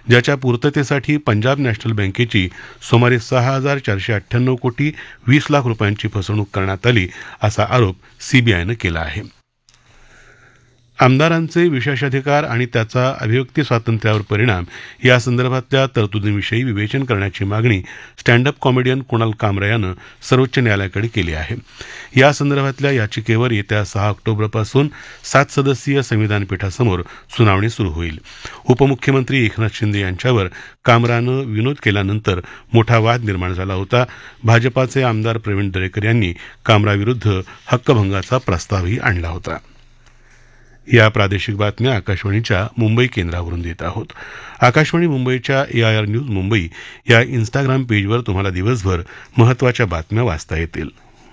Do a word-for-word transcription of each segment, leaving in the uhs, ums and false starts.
ज्याच्या पूर्ततेसाठी पंजाब नॅशनल बँकेची सुमारे सहा हजार चारशे अठ्ठ्याण्णव कोटी वीस लाख रुपयांची फसवणूक करण्यात आली असा आरोप सीबीआयनं केला आहे. आमदारांचे विशेषाधिकार आणि त्याचा अभिव्यक्ती स्वातंत्र्यावर परिणाम या संदर्भातल्या तरतुदींविषयी विवेचन करण्याची मागणी स्टँडअप कॉमेडियन कुणाल कामरा यानं सर्वोच्च न्यायालयाकडे केली आहे. या संदर्भातल्या याचिकेवर येत्या सहा ऑक्टोबरपासून सात सदस्यीय संविधान पीठासमोर सुनावणी सुरू होईल. उपमुख्यमंत्री एकनाथ शिंदे यांच्यावर कामरानं विनोद केल्यानंतर मोठा वाद निर्माण झाला होता. भाजपाचे आमदार प्रवीण दरेकर यांनी कामराविरुद्ध हक्कभंगाचा प्रस्तावही आणला होता. या प्रादेशिक बातम्या आकाशवाणीच्या मुंबई केंद्रावरून देत आहोत. आकाशवाणी मुंबईच्या एआयआर न्यूज मुंबई या इन्स्टाग्राम पेजवर तुम्हाला दिवसभर महत्त्वाच्या बातम्या वाचता येतील.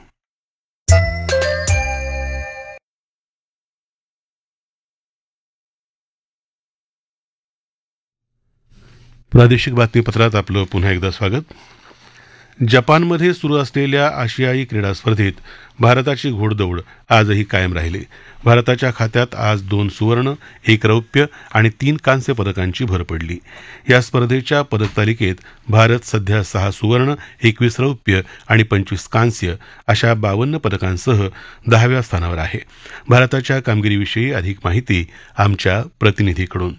प्रादेशिक बातमीपत्रात आपलं पुन्हा एकदा स्वागत. जपानमध्ये सुरू असलेल्या आशियाई क्रीडा स्पर्धेत भारताची घोडदौड आजही कायम राहिली. भारताच्या खात्यात आज दोन सुवर्ण, एक रौप्य आणि तीन कांस्य पदकांची भर पडली. या स्पर्धेच्या पदक तालिकेत भारत सध्या सहा सुवर्ण, एकवीस रौप्य आणि पंचवीस कांस्य अशा बावन्न पदकांसह दहाव्या स्थानावर आहे. भारताच्या कामगिरीविषयी अधिक माहिती आमच्या प्रतिनिधीकडून.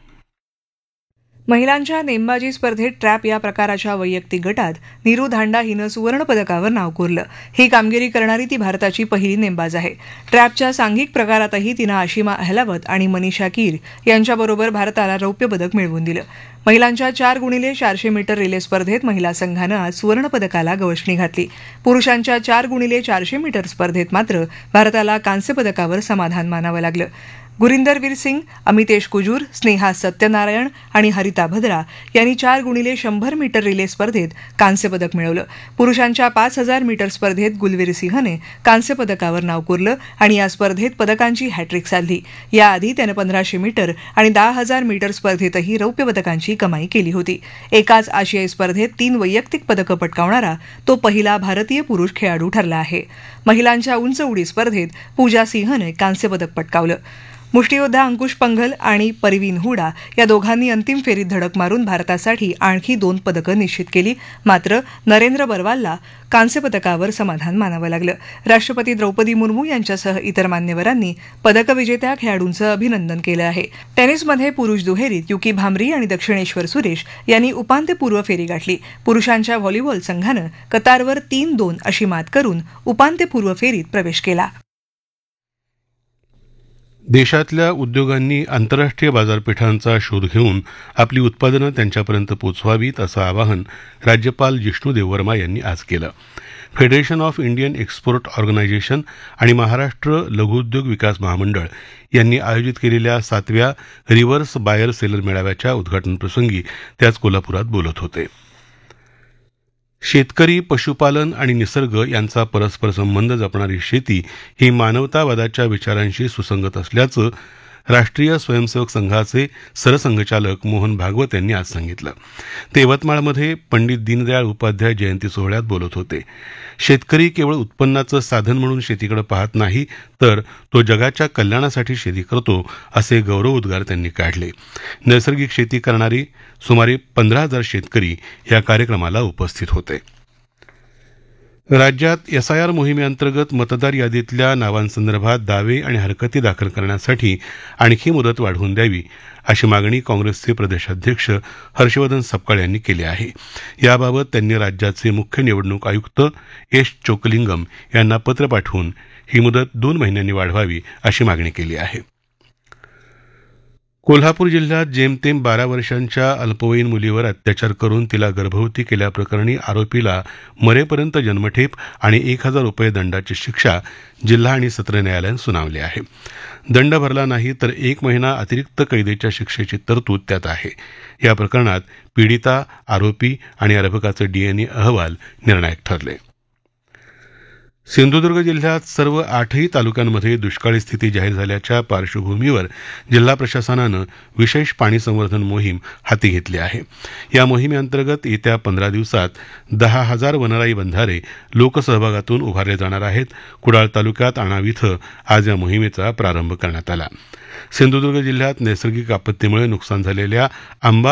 महिलांच्या नेमबाजी स्पर्धेत ट्रॅप या प्रकाराच्या वैयक्तिक गटात नीरू धांडा हिनं सुवर्ण पदकावर नाव कोरलं. ही कामगिरी करणारी ती भारताची पहिली नेमबाज आहे. ट्रॅपच्या सांघिक प्रकारातही तिनं आशिमा अहलावत आणि मनीषा कीर यांच्याबरोबर भारताला रौप्य पदक मिळवून दिलं. महिलांच्या चार गुणिले चारशे मीटर रिले स्पर्धेत महिला संघानं आज सुवर्ण पदकाला गवसणी घातली. पुरुषांच्या चार गुणिले चारशे मीटर स्पर्धेत मात्र भारताला कांस्य पदकावर समाधान मानावं लागलं. गुरिंदरवीर सिंग, अमितेश कुजूर, स्नेहा सत्यनारायण आणि हरिता भद्रा यांनी चार गुणिले शंभर मीटर रिले स्पर्धेत कांस्य पदक मिळवलं. पुरुषांच्या पाच हजार मीटर स्पर्धेत गुलवीर सिंहने कांस्य पदकावर नाव कोरलं आणि या स्पर्धेत पदकांची हॅट्रिक साधली. याआधी त्यानं पंधराशे मीटर आणि दहा हजार मीटर स्पर्धेतही रौप्य पदकांची कमाई केली होती. एकाच आशियाई स्पर्धेत तीन वैयक्तिक पदकं पटकावणारा तो पहिला भारतीय पुरुष खेळाडू ठरला आहे. महिलांच्या उंच उडी स्पर्धेत पूजा सिंहने कांस्य पदक पटकावलं. मुष्टियोद्धा अंकुश पंघल आणि परवीन हुडा या दोघांनी अंतिम फेरीत धडक मारून भारतासाठी आणखी दोन पदकं निश्चित केली. मात्र नरेंद्र बरवालला कांस्य पदकावर समाधान मानावं लागलं. राष्ट्रपती द्रौपदी मुर्मू यांच्यासह इतर मान्यवरांनी पदकविजेत्या खेळाडूंचं अभिनंदन केलं आहे. टेनिसमध्ये पुरुष दुहेरीत युकी भांबरी आणि दक्षिणेश्वर सुरेश यांनी उपांत्यपूर्व फेरी गाठली. पुरुषांच्या व्हॉलीबॉल संघानं कतारवर तीन दोन अशी मात करून उपांत्यपूर्व फेरीत प्रवेश केला. देशातल्या उद्योगांनी आंतरराष्ट्रीय बाजारपेठांचा शोध घेऊन आपली उत्पादनं त्यांच्यापर्यंत पोचवावीत असं आवाहन राज्यपाल जिष्णू देववर्मा यांनी आज केलं. Federation of Indian export organisation आणि महाराष्ट्र लघुउद्योग विकास महामंडळ यांनी आयोजित केलेल्या सातव्या रिव्हर्स बायर सेलर मेळाव्याच्या उद्घाटनप्रसंगी ते आज कोल्हापुरात बोलत होते. शेतकरी, पशुपालन आणि निसर्ग यांचा परस्पर संबंध जपणारी शेती ही मानवतावादाच्या विचारांशी सुसंगत असल्याचं राष्ट्रीय स्वयंसेवक संघाचे सरसंघचालक मोहन भागवत यांनी आज सांगितलं. ते यवतमाळमध्ये पंडित दीनदयाळ उपाध्याय जयंती सोहळ्यात बोलत होते. शेतकरी केवळ उत्पन्नाचं साधन म्हणून शेतीकडे पाहत नाही, तर तो जगाच्या कल्याणासाठी शेती करतो असे गौरवोद्गार त्यांनी काढले. नैसर्गिक शेती करणारी सुमारे पंधरा हजार शेतकरी या कार्यक्रमाला उपस्थित होते. राज्यात एसआयआर मोहिमेअंतर्गत मतदार यादीतल्या नावांसंदर्भात दावे आणि हरकती दाखल करण्यासाठी आणखी मुदत वाढवून द्यावी अशी मागणी काँग्रेसचे प्रदेशाध्यक्ष हर्षवर्धन सपकाळ यांनी केली आहे. याबाबत त्यांनी राज्याचे मुख्य निवडणूक आयुक्त एस चोकलिंगम यांना पत्र पाठवून ही मुदत दोन महिन्यांनी वाढवावी अशी मागणी केली आहे. कोल्हापूर जिल्ह्यात जेमतेम बारा वर्षांच्या अल्पवयीन मुलीवर अत्याचार करून तिला गर्भवती केल्याप्रकरणी आरोपीला मरेपर्यंत जन्मठेप आणि एक हजार रुपये दंडाची शिक्षा जिल्हा आणि सत्र न्यायालयानं सुनावली आहे. दंड भरला नाही तर एक महिना अतिरिक्त कैदेच्या शिक्षेची तरतूद त्यात आहे. या प्रकरणात पीडिता, आरोपी आणि अर्भकाचे डीएनए अहवाल निर्णायक ठरले. सिंधुदुर्ग जिल्ह्यात सर्व आठही तालुक्यांमध्ये दुष्काळी स्थिती जाहीर झाल्याच्या पार्श्वभूमीवर जिल्हा प्रशासनानं विशेष पाणी संवर्धन मोहीम हाती घेतली आहे. या मोहिमेअंतर्गत येत्या पंधरा दिवसात दहा हजार वनराई बंधारे लोकसहभागातून उभारले जाणार आहेत. कुडाळ तालुक्यात आणाव इथं आज या मोहिमेचा प्रारंभ करण्यात आला. सिंधुदुर्ग जिल्ह्यात नैसर्गिक आपत्तीमुळे नुकसान झालेल्या आंबा